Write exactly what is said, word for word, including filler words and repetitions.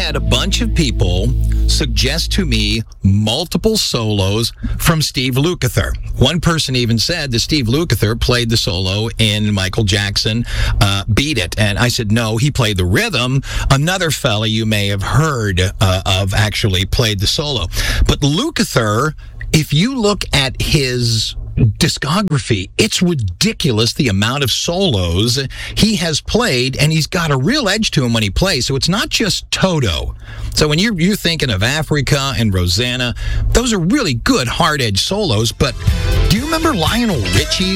had a bunch of people suggest to me multiple solos from Steve Lukather. One person even said that Steve Lukather played the solo in Michael Jackson, uh, Beat It. And I said, no, he played the rhythm. Another fella you may have heard uh, of actually played the solo. But Lukather, if you look at his discography, it's ridiculous the amount of solos he has played, and he's got a real edge to him when he plays. So it's not just Toto. So when you're, you're thinking of Africa and Rosanna, those are really good hard edge solos. But do you remember Lionel Richie